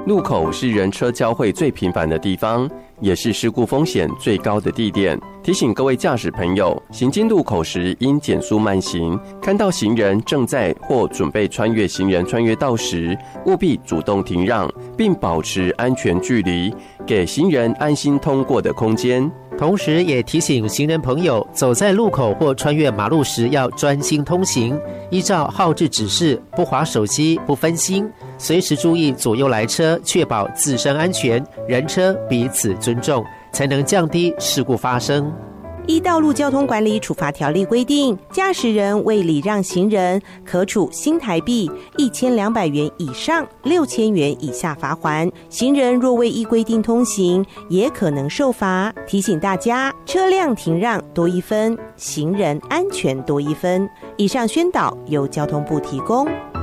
路口是人车交汇最频繁的地方，也是事故风险最高的地点。提醒各位驾驶朋友，行经路口时应减速慢行，看到行人正在或准备穿越行人穿越道时，务必主动停让，并保持安全距离，给行人安心通过的空间。 同时也提醒行人朋友，走在路口或穿越马路时要专心通行，依照号志指示，不滑手机，不分心，随时注意左右来车，确保自身安全，人车彼此尊重，才能降低事故发生。 依道路交通管理处罚条例规定，驾驶人未礼让行人，可处新台币1200元以上6000元以下罚锾。行人若未依规定通行，也可能受罚。提醒大家，车辆停让多1分，行人安全多1分。以上宣导由交通部提供。